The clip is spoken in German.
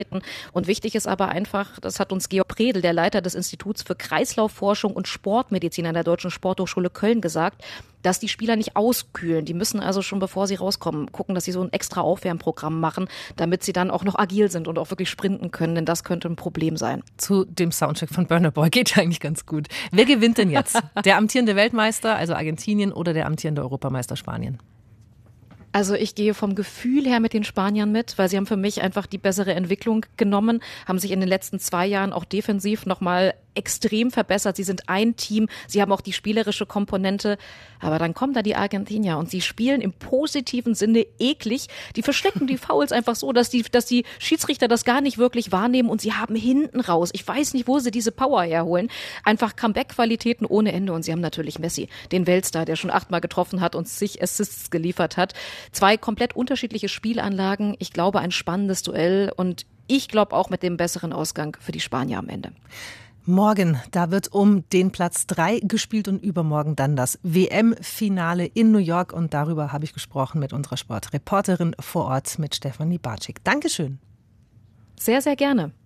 Und wichtig ist aber einfach, das hat uns Georg Predel, der Leiter des Instituts für Kreislaufforschung und Sportmedizin an der Deutschen Sporthochschule Köln, gesagt, dass die Spieler nicht auskühlen. Die müssen also schon, bevor sie rauskommen, gucken, dass sie so ein extra Aufwärmprogramm machen, damit sie dann auch noch agil sind und auch wirklich sprinten können, denn das könnte ein Problem sein. Zu dem Soundcheck von Burna Boy geht eigentlich ganz gut. Wer gewinnt denn jetzt? Der amtierende Weltmeister, also Argentinien, oder der amtierende Europameister Spanien? Also ich gehe vom Gefühl her mit den Spaniern mit, weil sie haben für mich einfach die bessere Entwicklung genommen, haben sich in den letzten 2 Jahren auch defensiv nochmal extrem verbessert. Sie sind ein Team, sie haben auch die spielerische Komponente. Aber dann kommen da die Argentinier und sie spielen im positiven Sinne eklig. Die verschlecken die Fouls einfach so, dass die Schiedsrichter das gar nicht wirklich wahrnehmen und sie haben hinten raus. Ich weiß nicht, wo sie diese Power herholen. Einfach Comeback-Qualitäten ohne Ende. Und sie haben natürlich Messi, den Weltstar, der schon 8-mal getroffen hat und sich Assists geliefert hat. 2 komplett unterschiedliche Spielanlagen. Ich glaube, ein spannendes Duell und ich glaube auch mit dem besseren Ausgang für die Spanier am Ende. Morgen, da wird um den Platz 3 gespielt und übermorgen dann das WM-Finale in New York. Und darüber habe ich gesprochen mit unserer Sportreporterin vor Ort, mit Stefanie Bartschik. Dankeschön. Sehr, sehr gerne.